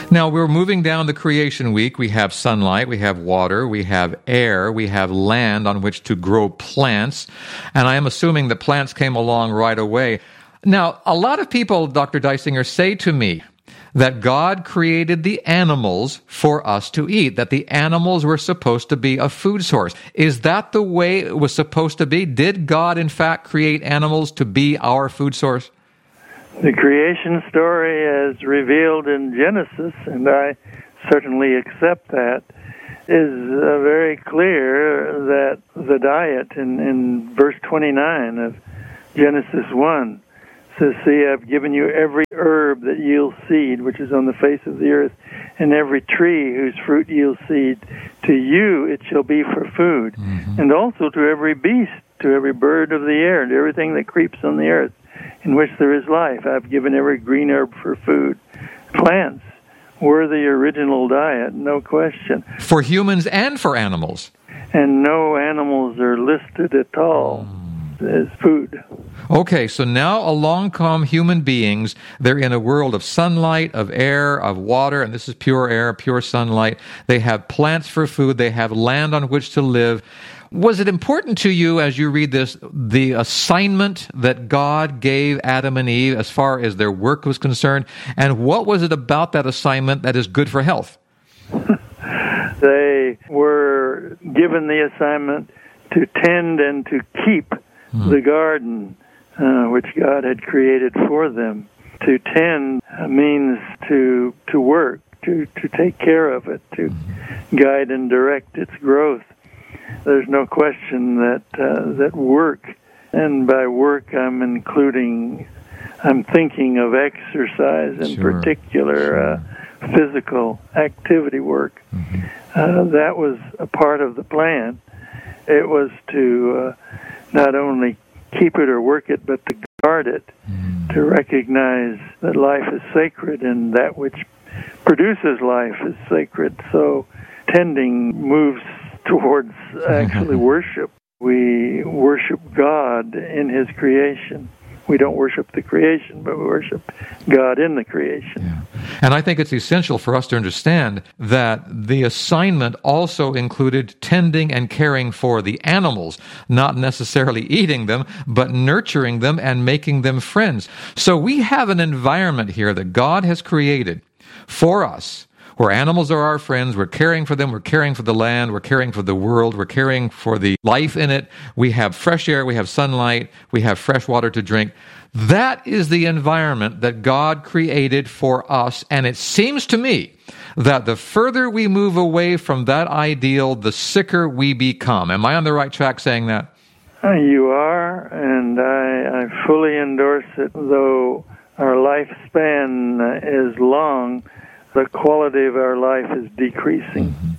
Now, we're moving down the creation week. We have sunlight, we have water, we have air, we have land on which to grow plants. And I am assuming that plants came along right away. Now, a lot of people, Dr. Deisinger, say to me that God created the animals for us to eat, that the animals were supposed to be a food source. Is that the way it was supposed to be? Did God, in fact, create animals to be our food source? The creation story as revealed in Genesis, and I certainly accept that, is very clear that the diet in verse 29 of Genesis 1 says, "See, I've given you every herb that yields seed, which is on the face of the earth, and every tree whose fruit yields seed. To you it shall be for food, and also to every beast, to every bird of the air, and to everything that creeps on the earth, in which there is life. I've given every green herb for food." Plants were the original diet, no question. For humans and for animals. And no animals are listed at all as food. Okay, so now along come human beings. They're in a world of sunlight, of air, of water, and this is pure air, pure sunlight. They have plants for food. They have land on which to live. Was it important to you as you read this, the assignment that God gave Adam and Eve as far as their work was concerned? And what was it about that assignment that is good for health? They were given the assignment to tend and to keep the garden which God had created for them. To tend means to work, to take care of it, to guide and direct its growth. There's no question that work, and by work I'm thinking of exercise in particular, physical activity work. That was a part of the plan. It was to not only keep it or work it, but to guard it, to recognize that life is sacred and that which produces life is sacred. So tending moves towards actually worship. We worship God in His creation. We don't worship the creation, but we worship God in the creation. Yeah. And I think it's essential for us to understand that the assignment also included tending and caring for the animals, not necessarily eating them, but nurturing them and making them friends. So we have an environment here that God has created for us, where animals are our friends. We're caring for them. We're caring for the land. We're caring for the world. We're caring for the life in it. We have fresh air. We have sunlight. We have fresh water to drink. That is the environment that God created for us. And it seems to me that the further we move away from that ideal, the sicker we become. Am I on the right track saying that? You are, and I fully endorse it. Though our lifespan is long, the quality of our life is decreasing.